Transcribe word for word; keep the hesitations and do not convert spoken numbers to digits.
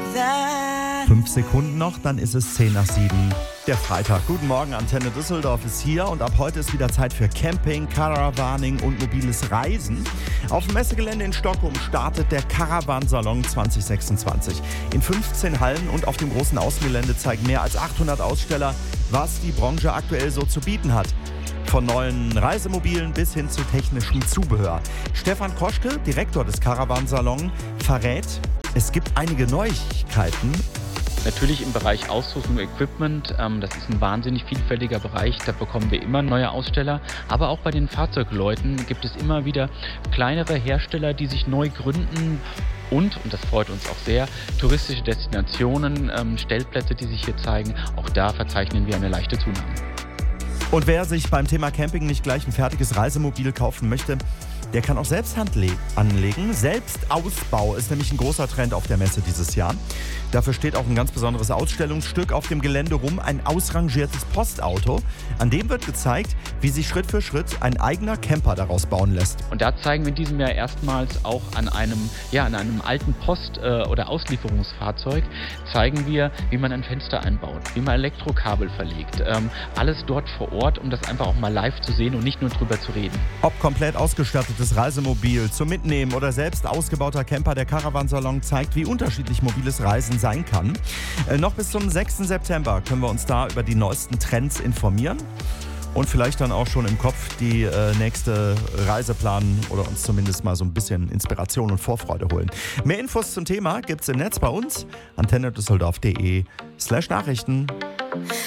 Fünf Sekunden noch, dann ist es zehn nach sieben. Der Freitag. Guten Morgen, Antenne Düsseldorf ist hier und ab heute ist wieder Zeit für Camping, Caravaning und mobiles Reisen. Auf dem Messegelände in Stockholm startet der Caravansalon zwanzig sechsundzwanzig. In fünfzehn Hallen und auf dem großen Außengelände zeigen mehr als achthundert Aussteller, was die Branche aktuell so zu bieten hat. Von neuen Reisemobilen bis hin zu technischem Zubehör. Stefan Koschke, Direktor des Caravansalon, verrät, es gibt einige Neuigkeiten. Natürlich im Bereich Ausrüstung und Equipment, ähm, das ist ein wahnsinnig vielfältiger Bereich, da bekommen wir immer neue Aussteller. Aber auch bei den Fahrzeugleuten gibt es immer wieder kleinere Hersteller, die sich neu gründen. Und, und das freut uns auch sehr, touristische Destinationen, ähm, Stellplätze, die sich hier zeigen. Auch da verzeichnen wir eine leichte Zunahme. Und wer sich beim Thema Camping nicht gleich ein fertiges Reisemobil kaufen möchte, der kann auch selbst Hand le- anlegen. Selbstausbau ist nämlich ein großer Trend auf der Messe dieses Jahr. Dafür steht auch ein ganz besonderes Ausstellungsstück auf dem Gelände rum, ein ausrangiertes Postauto. An dem wird gezeigt, wie sich Schritt für Schritt ein eigener Camper daraus bauen lässt. Und da zeigen wir in diesem Jahr erstmals auch an einem, ja, an einem alten Post- äh, oder Auslieferungsfahrzeug, zeigen wir, wie man ein Fenster einbaut, wie man Elektrokabel verlegt. Ähm, alles dort vor Ort, um das einfach auch mal live zu sehen und nicht nur drüber zu reden. Ob komplett ausgestattetes Reisemobil zum Mitnehmen oder selbst ausgebauter Camper, der Caravansalon zeigt, wie unterschiedlich mobiles Reisen sein kann. Äh, noch bis zum sechsten September können wir uns da über die neuesten Trends informieren und vielleicht dann auch schon im Kopf die äh, nächste Reise planen oder uns zumindest mal so ein bisschen Inspiration und Vorfreude holen. Mehr Infos zum Thema gibt's im Netz bei uns, antenne düsseldorf punkt de slash Nachrichten.